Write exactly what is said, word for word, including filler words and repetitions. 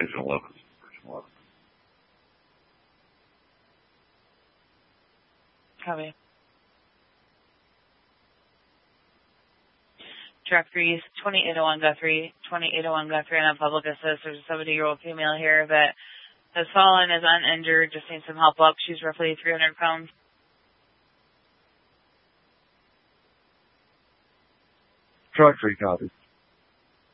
Agent eleven. Agent eleven. Copy. Track three, twenty-eight oh one Guthrie, twenty-eight oh one Guthrie on a public assist. There's a seventy-year-old female here that has fallen, is uninjured, just needs some help up. She's roughly three hundred pounds. Track three, copy.